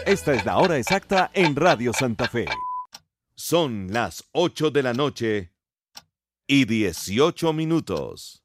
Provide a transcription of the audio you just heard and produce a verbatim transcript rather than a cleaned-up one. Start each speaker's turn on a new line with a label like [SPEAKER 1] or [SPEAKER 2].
[SPEAKER 1] Esta es la hora exacta en Radio Santa Fe. Son las ocho de la noche y dieciocho minutos.